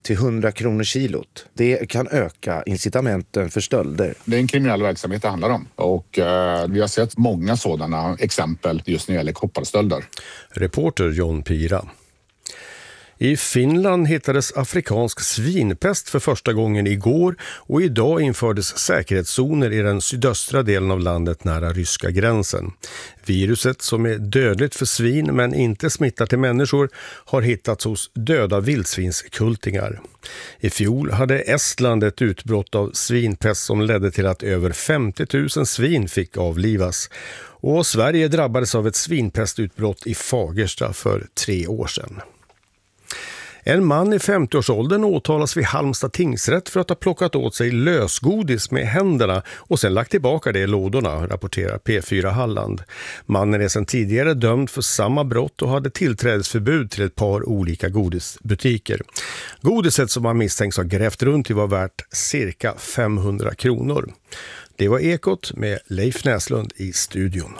till 100 kronor kilot. Det kan öka incitamenten för stölder. Det är en kriminell verksamhet det handlar om och vi har sett många sådana exempel just när det gäller kopparstölder. Reporter John Pira. I Finland hittades afrikansk svinpest för första gången igår och idag infördes säkerhetszoner i den sydöstra delen av landet nära ryska gränsen. Viruset, som är dödligt för svin men inte smittar till människor, har hittats hos döda vildsvinskultingar. I fjol hade Estland ett utbrott av svinpest som ledde till att över 50 000 svin fick avlivas. Och Sverige drabbades av ett svinpestutbrott i Fagersta för 3 år sedan. En man i 50-årsåldern åtalas vid Halmstad tingsrätt för att ha plockat åt sig lösgodis med händerna och sen lagt tillbaka det i lådorna, rapporterar P4 Halland. Mannen är sedan tidigare dömd för samma brott och hade tillträdesförbud till ett par olika godisbutiker. Godiset som man misstänks ha grävt runt i var värt cirka 500 kronor. Det var Ekot med Leif Näslund i studion.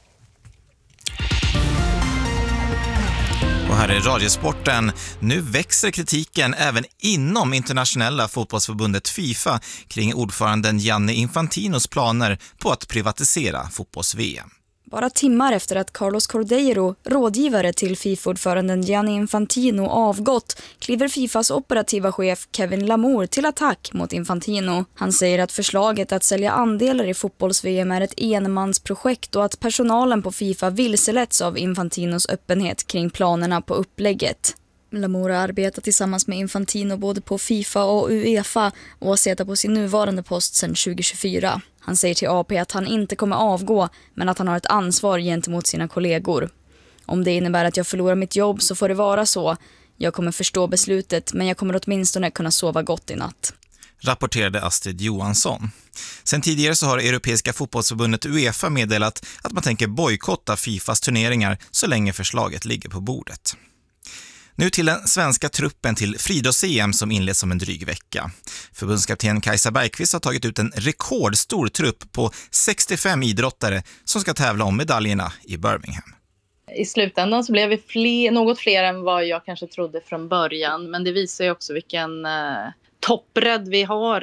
Och här är Radiosporten. Nu växer kritiken även inom internationella fotbollsförbundet FIFA kring ordföranden Gianni Infantinos planer på att privatisera fotbolls-VM. Bara timmar efter att Carlos Cordeiro, rådgivare till FIFA-ordföranden Gianni Infantino, avgått, kliver FIFAs operativa chef Kevin Lamour till attack mot Infantino. Han säger att förslaget att sälja andelar i fotbolls-VM är ett enmansprojekt och att personalen på FIFA vilseletts av Infantinos öppenhet kring planerna på upplägget. Lamour har arbetat tillsammans med Infantino både på FIFA och UEFA och har suttit på sin nuvarande post sedan 2024. Han säger till AP att han inte kommer avgå, men att han har ett ansvar gentemot sina kollegor. Om det innebär att jag förlorar mitt jobb så får det vara så. Jag kommer förstå beslutet, men jag kommer åtminstone kunna sova gott i natt. Rapporterade Astrid Johansson. Sen tidigare så har Europeiska fotbollsförbundet UEFA meddelat att man tänker bojkotta FIFAs turneringar så länge förslaget ligger på bordet. Nu till den svenska truppen till friidrotts-EM som inleds om en dryg vecka. Förbundskapten Kajsa Bergqvist har tagit ut en rekordstor trupp på 65 idrottare som ska tävla om medaljerna i Birmingham. I slutändan så blev vi något fler än vad jag kanske trodde från början. Men det visar ju också vilken toppbredd vi har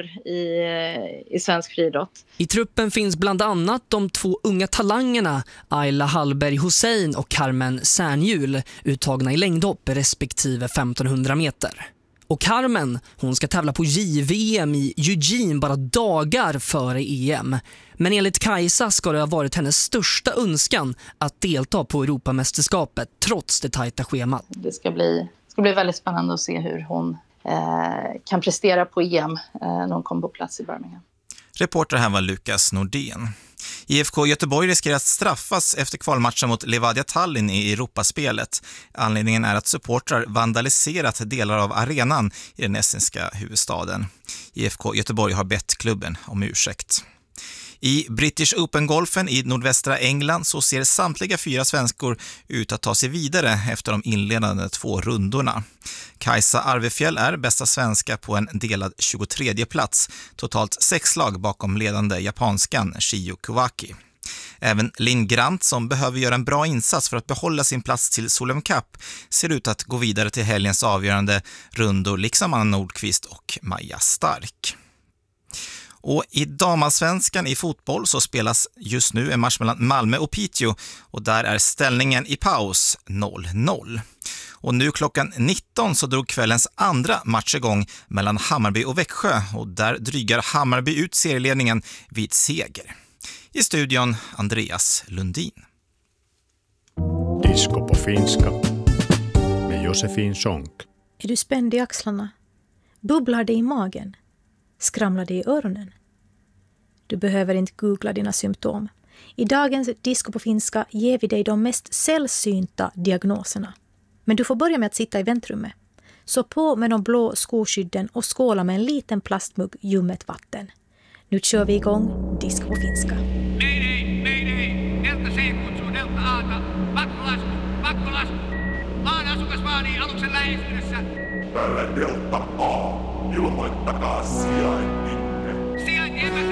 i svensk friidrott. I truppen finns bland annat de 2 unga talangerna Ayla Hallberg Hussein och Carmen Särnhjul, uttagna i längdhopp respektive 1500 meter. Och Carmen, hon ska tävla på JVM i Eugene bara dagar före EM. Men enligt Kajsa ska det ha varit hennes största önskan att delta på Europamästerskapet trots det tajta schemat. Det ska bli väldigt spännande att se hur hon kan prestera på EM när hon kom på plats i Birmingham. Reporter här var Lukas Nordén. IFK Göteborg riskerar att straffas efter kvalmatchen mot Levadia Tallinn i Europaspelet. Anledningen är att supportrar vandaliserat delar av arenan i den estniska huvudstaden. IFK Göteborg har bett klubben om ursäkt. I British Open-golfen i nordvästra England så ser samtliga 4 svenskor ut att ta sig vidare efter de inledande 2 rundorna. Kajsa Arvefjäll är bästa svenska på en delad 23:e plats, totalt 6 slag bakom ledande japanskan Shiyu Kawaki. Även Linn Grant, som behöver göra en bra insats för att behålla sin plats till Solheim Cup, ser ut att gå vidare till helgens avgörande rundor liksom Anna Nordqvist och Maja Stark. Och i damallsvenskan i fotboll så spelas just nu en match mellan Malmö och Piteå och där är ställningen i paus 0-0. Och nu klockan 19 så drog kvällens andra match igång mellan Hammarby och Växjö och där drygar Hammarby ut serieledningen vid seger. I studion Andreas Lundin. Disco på finska med Josefin Sonck. Är du spänd i axlarna? Bubblar det i magen? Skramlar det i öronen? Du behöver inte googla dina symptom. I dagens Disco på finska ger vi dig de mest sällsynta diagnoserna. Men du får börja med att sitta i väntrummet. Så på med de blå skoskydden och skåla med en liten plastmugg ljummet vatten. Nu kör vi igång Disco på finska. Mayday! Delta C kutsuu Delta A:ta. Pakkolasku! Maan asukas vaanii aluksen lähestyessä. Tälle Delta A, ilmoittakaa sijaintinne. Sijainti